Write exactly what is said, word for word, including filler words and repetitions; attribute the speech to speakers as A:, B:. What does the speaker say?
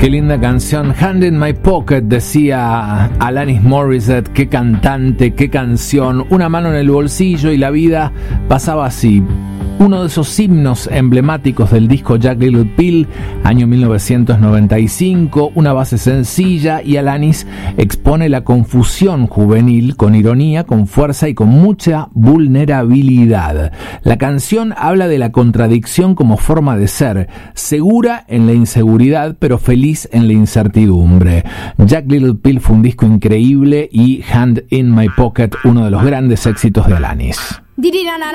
A: Qué linda canción, Hand in My Pocket, decía Alanis Morissette. Qué cantante, qué canción, una mano en el bolsillo y la vida pasaba así. Uno de esos himnos emblemáticos del disco Jagged Little Pill, año mil novecientos noventa y cinco, una base sencilla, y Alanis expone la confusión juvenil con ironía, con fuerza y con mucha vulnerabilidad. La canción habla de la contradicción como forma de ser, segura en la inseguridad pero feliz en la incertidumbre. Jagged Little Pill fue un disco increíble y Hand in My Pocket uno de los grandes éxitos de Alanis.